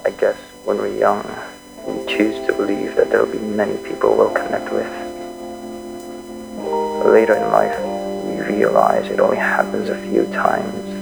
I guess when we're young, we choose to believe that there will be many people we'll connect with. Later in life, we realize it only happens a few times,